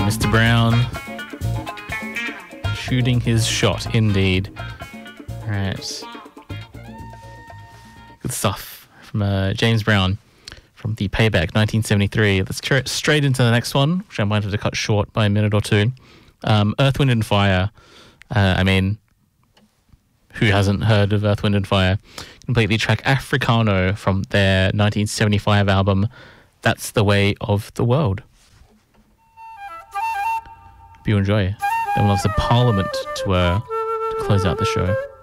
Mr. Brown shooting his shot, indeed. All right. Good stuff from James Brown from the Payback 1973. Let's carry it straight into the next one, which I might have to cut short by a minute or two. Earth, Wind and Fire. I mean, who hasn't heard of Earth, Wind and Fire? Completely track Africano from their 1975 album, That's the Way of the World. Hope you enjoy. Then we'll have some Parliament to close out the show.